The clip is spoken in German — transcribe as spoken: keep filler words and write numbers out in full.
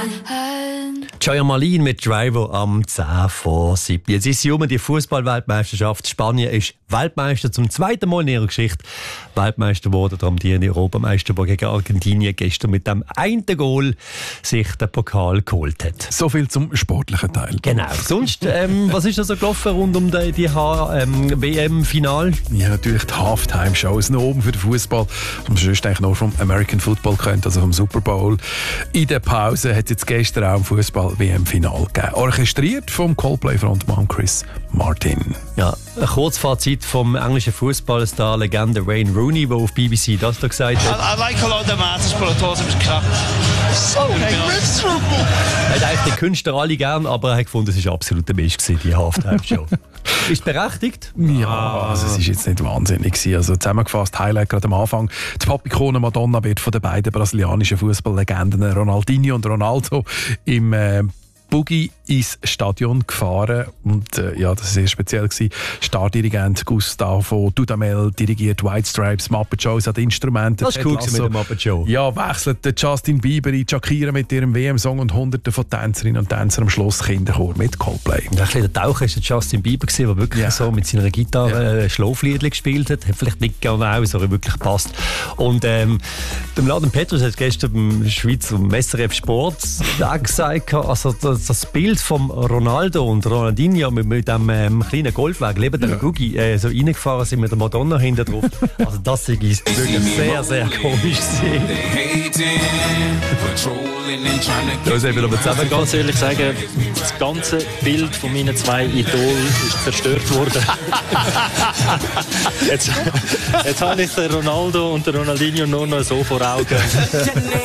Joya Malin mit Driver am zehn vor sieben. Jetzt ist sie um die Fußball-Weltmeisterschaft. Spanien ist Weltmeister zum zweiten Mal in ihrer Geschichte. Weltmeister wurde der amtierende Europameister, der gegen Argentinien gestern mit dem einen Goal sich den Pokal geholt hat. So viel zum sportlichen Teil. Genau. Sonst, ähm, was ist da so gelaufen rund um die, die ähm, W M-Final? Ja, natürlich die Halftime-Shows noch oben für den Fußball. Und sonst eigentlich nur vom American Football kennt, also vom Super Bowl. In der Pause hat es jetzt gestern auch im Fußball-W M-Final gegeben. Orchestriert vom Coldplay-Frontmann Chris Martin. Ja, ein Kurzfazit vom englischen Fußballstar-Legende Wayne Rooney, der auf B B C das da gesagt hat. I, I like a lot of the matches, but I thought it was crap. So miserable. Er hat eigentlich den Künstler alle gern, aber er hat gefunden, es war absolut der Mist, die Halftime-Show. Ist berechtigt? Ja, also es war jetzt nicht wahnsinnig gewesen. Also zusammengefasst, Highlight gerade am Anfang. Die Pop-Ikone Madonna wird von den beiden brasilianischen Fußballlegenden Ronaldinho und Ronaldo im äh, Buggy ins Stadion gefahren und äh, ja, das war sehr speziell gewesen. Stardirigent Gustavo Dudamel dirigiert White Stripes, Muppet Show hat Instrumente. Das ist cool mit der Muppet Show. Ja, wechselt Justin Bieber, Shakira mit ihrem W M-Song und Hunderte von Tänzerinnen und Tänzern am Schluss Kinderchor mit Coldplay. Ja, ein bisschen der Taucher war Justin Bieber, der wirklich ja. so mit seiner Gitarre ja. Schlafliedchen gespielt hat. Hat vielleicht nicht genau so wirklich passt. Und ähm, der Mladen Petrus hat gestern beim Schweizer S R F Sport auch gesagt, also das, das Bild von Ronaldo und Ronaldinho mit, mit dem ähm, kleinen Golfwagen neben der Gugi äh, so reingefahren sind mit der Madonna hinten drauf. Also das ist wirklich sehr, sehr komisch gewesen. Da ist eben aber zusammen. Ich kann ehrlich sagen, das ganze Bild von meinen zwei Idolen ist zerstört worden. jetzt, jetzt habe ich den Ronaldo und den Ronaldinho nur noch so vor Augen.